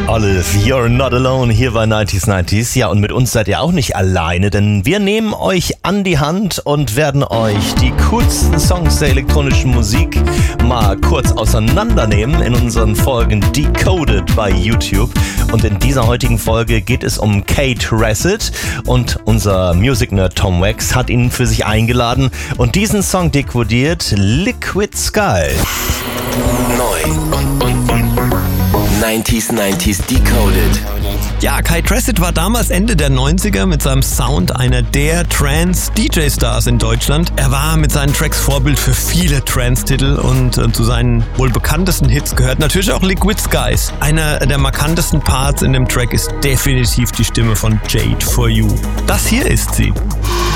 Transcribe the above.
Olive, You're Not Alone hier bei 90s. Ja, und mit uns seid ihr auch nicht alleine, denn wir nehmen euch an die Hand und werden euch die coolsten Songs der elektronischen Musik mal kurz auseinandernehmen in unseren Folgen Decoded bei YouTube. Und in dieser heutigen Folge geht es um Kate Reset und unser Music Nerd Tom Wax hat ihn für sich eingeladen und diesen Song dekodiert, Liquid Sky. Neu. 90s Decoded. Ja, Kate Reset war damals Ende der 90er mit seinem Sound einer der Trance-DJ-Stars in Deutschland. Er war mit seinen Tracks Vorbild für viele Trance-Titel und zu seinen wohl bekanntesten Hits gehört natürlich auch Liquid Skies. Einer der markantesten Parts in dem Track ist definitiv die Stimme von Jade For You. Das hier ist sie.